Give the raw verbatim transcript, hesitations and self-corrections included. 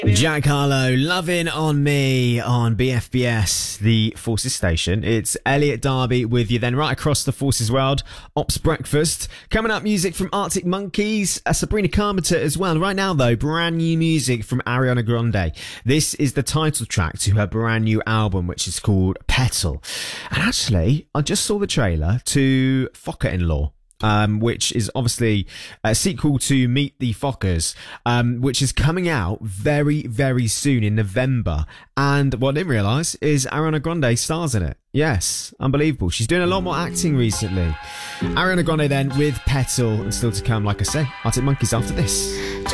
Jack Harlow, Loving on Me on B F B S, the Forces station. It's Elliot Darby with you then right across the Forces world. Ops Breakfast. Coming up, music from Arctic Monkeys, uh, Sabrina Carpenter as well. Right now, though, brand new music from Ariana Grande. This is the title track to her brand new album, which is called Petal. And actually, I just saw the trailer to Fokker-in-Law. Um, which is obviously a sequel to Meet the Fockers, um, which is coming out very, very soon in November. And what I didn't realise is Ariana Grande stars in it. Yes, unbelievable. She's doing a lot more acting recently. Ariana Grande then with Petal, and still to come, like I say, Arctic Monkeys after this.